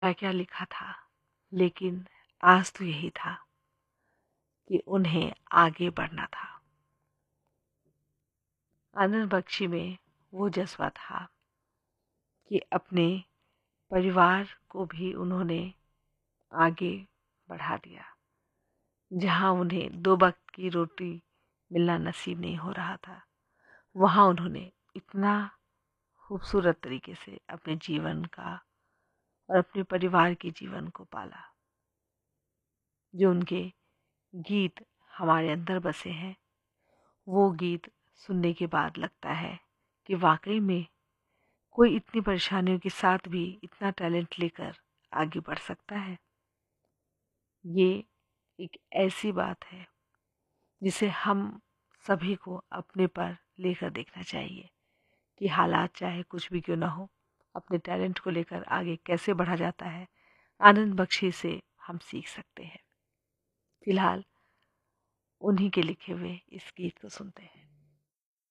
क्या क्या लिखा था, लेकिन आज तो यही था कि उन्हें आगे बढ़ना था। आनंद बख्शी में वो जज्बा था कि अपने परिवार को भी उन्होंने आगे बढ़ा दिया। जहाँ उन्हें 2 वक्त की रोटी मिलना नसीब नहीं हो रहा था, वहाँ उन्होंने इतना खूबसूरत तरीके से अपने जीवन का और अपने परिवार के जीवन को पाला। जो उनके गीत हमारे अंदर बसे हैं, वो गीत सुनने के बाद लगता है कि वाकई में कोई इतनी परेशानियों के साथ भी इतना टैलेंट लेकर आगे बढ़ सकता है। ये एक ऐसी बात है जिसे हम सभी को अपने पर लेकर देखना चाहिए कि हालात चाहे कुछ भी क्यों ना हो, अपने टैलेंट को लेकर आगे कैसे बढ़ा जाता है। आनंद बख्शी से हम सीख सकते हैं। फिलहाल उन्हीं के लिखे हुए इस गीत को सुनते हैं।